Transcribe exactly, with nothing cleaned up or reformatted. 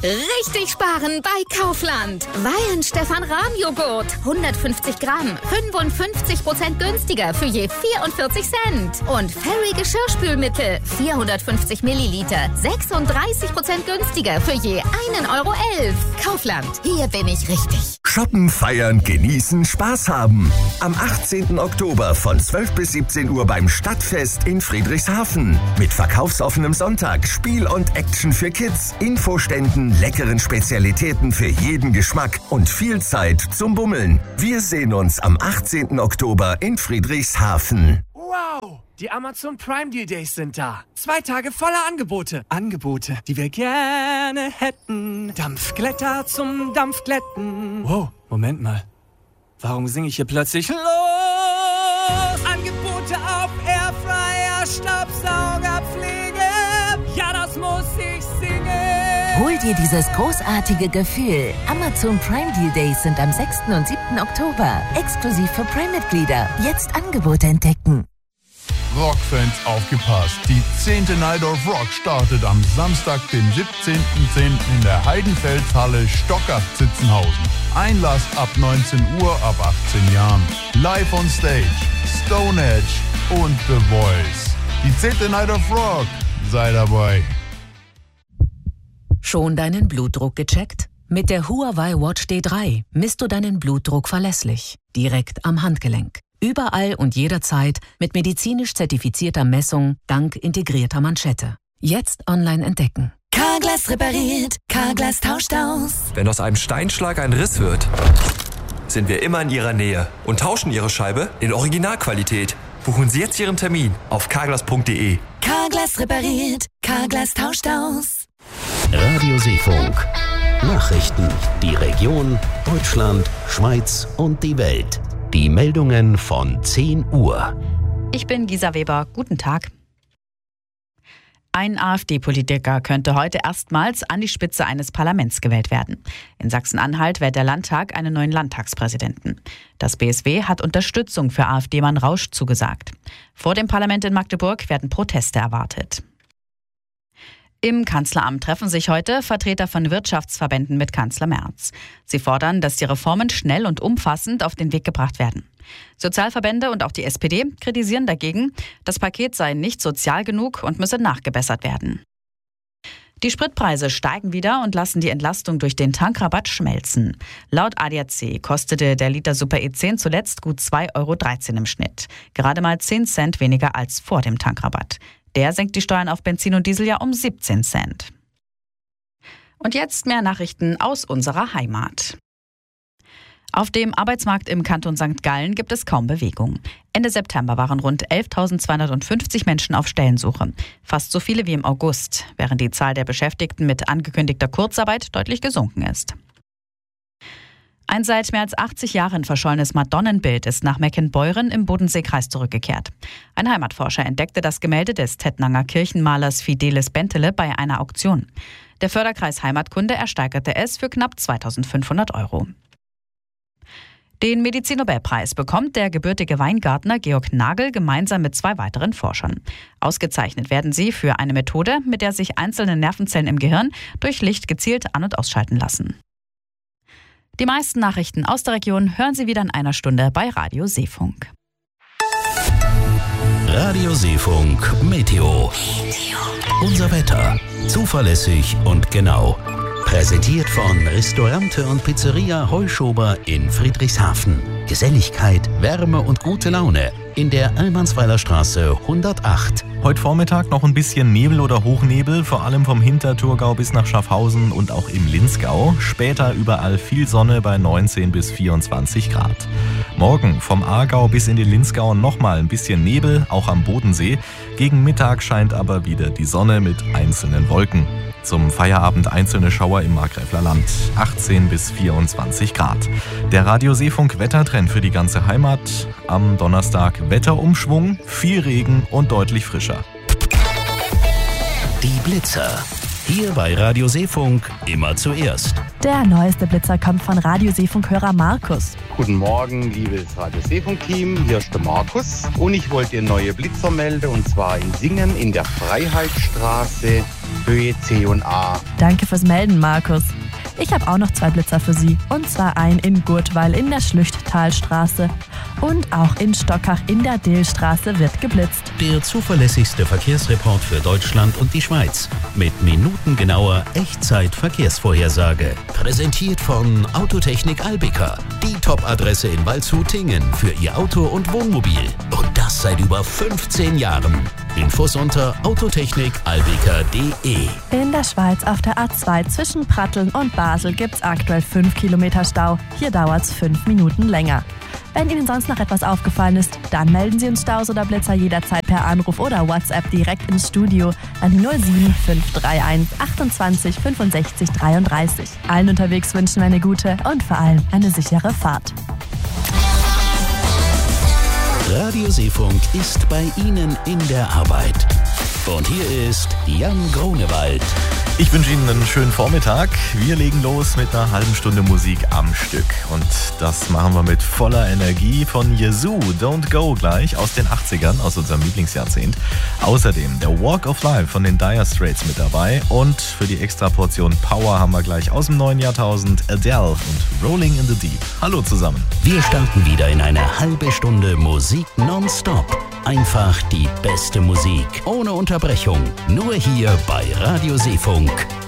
Richtig sparen bei Kaufland. Weihenstephan-Rahm-Joghurt. hundertfünfzig Gramm. fünfundfünfzig Prozent günstiger für je vierundvierzig Cent. Und Fairy Geschirrspülmittel. vierhundertfünfzig Milliliter. sechsunddreißig Prozent günstiger für je einen Euro elf. Kaufland. Hier bin ich richtig. Shoppen, feiern, genießen, Spaß haben. Am achtzehnten Oktober von zwölf bis siebzehn Uhr beim Stadtfest in Friedrichshafen. Mit verkaufsoffenem Sonntag, Spiel und Action für Kids, Infoständen, leckeren Spezialitäten für jeden Geschmack und viel Zeit zum Bummeln. Wir sehen uns am achtzehnten Oktober in Friedrichshafen. Wow! Die Amazon Prime Deal Days sind da. Zwei Tage voller Angebote. Angebote, die wir gerne hätten. Dampfglätter zum Dampfglätten. Wow, Moment mal. Warum singe ich hier plötzlich los? Angebote auf Airfryer, Staubsaugerpflege. Ja, das muss ich singen. Hol dir dieses großartige Gefühl. Amazon Prime Deal Days sind am sechsten und siebten Oktober. Exklusiv für Prime-Mitglieder. Jetzt Angebote entdecken. Rockfans aufgepasst. Die zehnte Night of Rock startet am Samstag, den siebzehnten zehnten in der Heidenfelshalle Stockach-Zitzenhausen. Einlass ab neunzehn Uhr, ab achtzehn Jahren. Live on Stage, Stonehenge und The Voice. Die zehnte Night of Rock. Sei dabei. Schon deinen Blutdruck gecheckt? Mit der Huawei Watch D drei misst du deinen Blutdruck verlässlich. Direkt am Handgelenk. Überall und jederzeit mit medizinisch zertifizierter Messung dank integrierter Manschette. Jetzt online entdecken. Carglass repariert, Carglass tauscht aus. Wenn aus einem Steinschlag ein Riss wird, sind wir immer in Ihrer Nähe und tauschen Ihre Scheibe in Originalqualität. Buchen Sie jetzt Ihren Termin auf carglass punkt de. Carglass repariert, Carglass tauscht aus. Radio Seefunk. Nachrichten, die Region, Deutschland, Schweiz und die Welt. Die Meldungen von zehn Uhr. Ich bin Gisa Weber. Guten Tag. Ein AfD-Politiker könnte heute erstmals an die Spitze eines Parlaments gewählt werden. In Sachsen-Anhalt wählt der Landtag einen neuen Landtagspräsidenten. Das B S W hat Unterstützung für AfD-Mann Rausch zugesagt. Vor dem Parlament in Magdeburg werden Proteste erwartet. Im Kanzleramt treffen sich heute Vertreter von Wirtschaftsverbänden mit Kanzler Merz. Sie fordern, dass die Reformen schnell und umfassend auf den Weg gebracht werden. Sozialverbände und auch die S P D kritisieren dagegen, das Paket sei nicht sozial genug und müsse nachgebessert werden. Die Spritpreise steigen wieder und lassen die Entlastung durch den Tankrabatt schmelzen. Laut A D A C kostete der Liter Super E zehn zuletzt gut zwei Euro dreizehn im Schnitt. Gerade mal zehn Cent weniger als vor dem Tankrabatt. Der senkt die Steuern auf Benzin und Diesel ja um siebzehn Cent. Und jetzt mehr Nachrichten aus unserer Heimat. Auf dem Arbeitsmarkt im Kanton Sankt Gallen gibt es kaum Bewegung. Ende September waren rund elftausendzweihundertfünfzig Menschen auf Stellensuche. Fast so viele wie im August, während die Zahl der Beschäftigten mit angekündigter Kurzarbeit deutlich gesunken ist. Ein seit mehr als achtzig Jahren verschollenes Madonnenbild ist nach Meckenbeuren im Bodenseekreis zurückgekehrt. Ein Heimatforscher entdeckte das Gemälde des Tettnanger Kirchenmalers Fidelis Bentele bei einer Auktion. Der Förderkreis Heimatkunde ersteigerte es für knapp zweitausendfünfhundert Euro. Den Medizinnobelpreis bekommt der gebürtige Weingartner Georg Nagel gemeinsam mit zwei weiteren Forschern. Ausgezeichnet werden sie für eine Methode, mit der sich einzelne Nervenzellen im Gehirn durch Licht gezielt an- und ausschalten lassen. Die meisten Nachrichten aus der Region hören Sie wieder in einer Stunde bei Radio Seefunk. Radio Seefunk Meteo. Unser Wetter. Zuverlässig und genau. Präsentiert von Restaurante und Pizzeria Heuschober in Friedrichshafen. Geselligkeit, Wärme und gute Laune in der Almansweiler Straße hundertacht. Heute Vormittag noch ein bisschen Nebel oder Hochnebel, vor allem vom Hinterthurgau bis nach Schaffhausen und auch im Linzgau. Später überall viel Sonne bei neunzehn bis vierundzwanzig Grad. Morgen vom Aargau bis in den Linzgau nochmal ein bisschen Nebel, auch am Bodensee. Gegen Mittag scheint aber wieder die Sonne mit einzelnen Wolken. Zum Feierabend einzelne Schauer im Markgräfler Land. achtzehn bis vierundzwanzig Grad. Der Radio Seefunk Wettertrend für die ganze Heimat. Am Donnerstag Wetterumschwung, viel Regen und deutlich frischer. Die Blitzer. Hier bei Radio Seefunk immer zuerst. Der neueste Blitzer kommt von Radio Seefunk-Hörer Markus. Guten Morgen, liebes Radio Seefunk-Team. Hier ist der Markus. Und ich wollte neue Blitzer melden, und zwar in Singen in der Freiheitsstraße Höhe C und A. Danke fürs Melden, Markus. Ich habe auch noch zwei Blitzer für Sie. Und zwar einen in Gurtweil in der Schlüchttalstraße. Und auch in Stockach in der Dillstraße wird geblitzt. Der zuverlässigste Verkehrsreport für Deutschland und die Schweiz. Mit minutengenauer Echtzeit-Verkehrsvorhersage. Präsentiert von Autotechnik Albica. Die Top-Adresse in Waldshut-Tingen für Ihr Auto und Wohnmobil. Und das seit über fünfzehn Jahren. Infos unter autotechnik albica punkt de. In der Schweiz auf der A zwei zwischen Pratteln und Basel gibt's aktuell fünf Kilometer Stau. Hier dauert's fünf Minuten länger. Wenn Ihnen sonst noch etwas aufgefallen ist, dann melden Sie uns Staus oder Blitzer jederzeit per Anruf oder WhatsApp direkt ins Studio an die null sieben fünf drei eins achtundzwanzig fünfundsechzig dreiunddreißig. Allen unterwegs wünschen wir eine gute und vor allem eine sichere Fahrt. Radio Seefunk ist bei Ihnen in der Arbeit. Und hier ist Jan Grunewald. Ich wünsche Ihnen einen schönen Vormittag. Wir legen los mit einer halben Stunde Musik am Stück. Und das machen wir mit voller Energie von Yazoo, Don't Go gleich aus den achtzigern, aus unserem Lieblingsjahrzehnt. Außerdem der Walk of Life von den Dire Straits mit dabei. Und für die extra Portion Power haben wir gleich aus dem neuen Jahrtausend Adele und Rolling in the Deep. Hallo zusammen. Wir starten wieder in eine halbe Stunde Musik nonstop. Einfach die beste Musik, ohne Unterbrechung. Nur hier bei Radio Seefunk.